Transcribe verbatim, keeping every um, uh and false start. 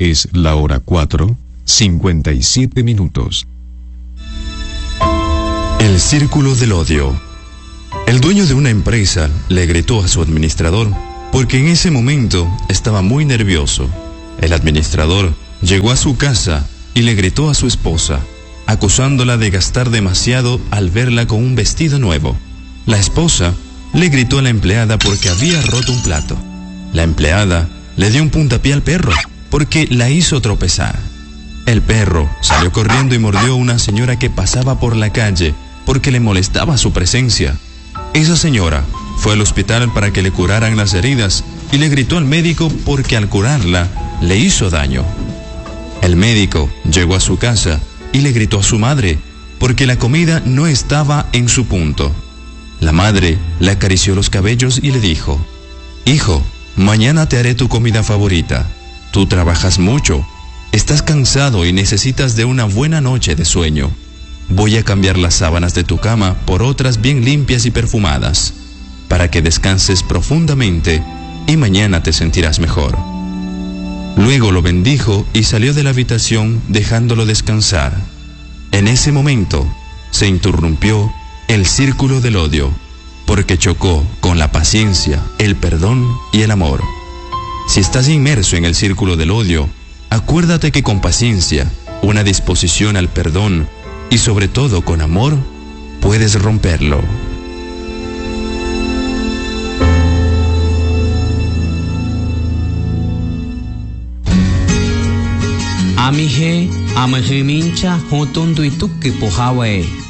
Es la hora cuatro, cincuenta y siete minutos. El círculo del odio. El dueño de una empresa le gritó a su administrador porque en ese momento estaba muy nervioso. El administrador llegó a su casa y le gritó a su esposa, acusándola de gastar demasiado al verla con un vestido nuevo. La esposa le gritó a la empleada porque había roto un plato. La empleada le dio un puntapié al perro porque la hizo tropezar. El perro salió corriendo y mordió a una señora que pasaba por la calle porque le molestaba su presencia. Esa señora fue al hospital para que le curaran las heridas y le gritó al médico porque al curarla le hizo daño. El médico llegó a su casa y le gritó a su madre porque la comida no estaba en su punto. La madre le acarició los cabellos y le dijo: «Hijo, mañana te haré tu comida favorita. Tú trabajas mucho, estás cansado y necesitas de una buena noche de sueño. Voy a cambiar las sábanas de tu cama por otras bien limpias y perfumadas, para que descanses profundamente y mañana te sentirás mejor». Luego lo bendijo y salió de la habitación dejándolo descansar. En ese momento se interrumpió el círculo del odio, porque chocó con la paciencia, el perdón y el amor. Si estás inmerso en el círculo del odio, acuérdate que con paciencia, una disposición al perdón y sobre todo con amor, puedes romperlo. Amihe, amahimincha, hoton duituk que pohawe.